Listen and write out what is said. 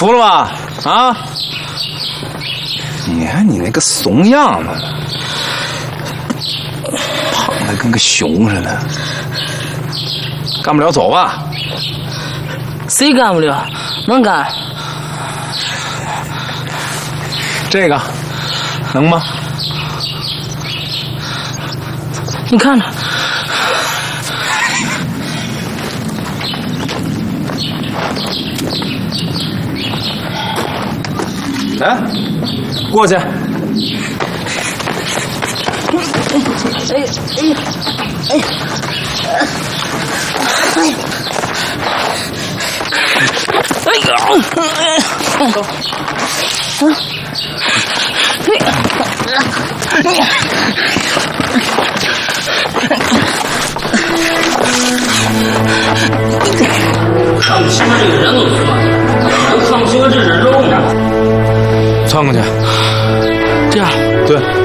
服了吧？啊！你看你那个怂样子，胖的跟个熊似的，干不了走吧？ 谁干不了？能干。 这个能吗？ 你看着。 来，过去。 上西门这个人都死了，上西门这是肉呢。 窜过去。 这样。 对。